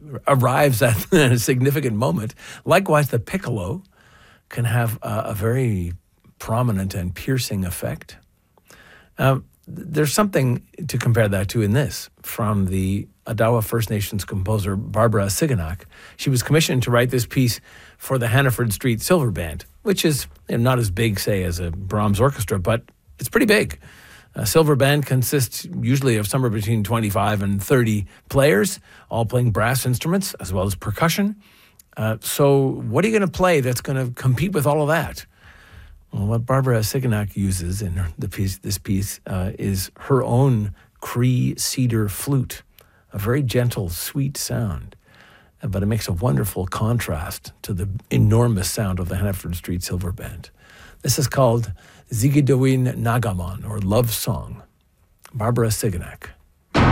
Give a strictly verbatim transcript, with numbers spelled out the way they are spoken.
arrives at a significant moment. Likewise, the piccolo can have a, a very prominent and piercing effect. Uh, there's something to compare that to in this, from the Odawa First Nations composer Barbara Siganak. She was commissioned to write this piece for the Hannaford Street Silver Band, which is, you know, not as big, say, as a Brahms orchestra, but it's pretty big. A silver band consists usually of somewhere between twenty-five and thirty players, all playing brass instruments as well as percussion. Uh, so what are you going to play that's going to compete with all of that? Well, what Barbara Siganak uses in her, the piece, this piece uh, is her own Cree cedar flute, a very gentle, sweet sound, but it makes a wonderful contrast to the enormous sound of the Hannaford Street Silver Band. This is called Zigidowin Nagamon, or Love Song, Barbara Siganak.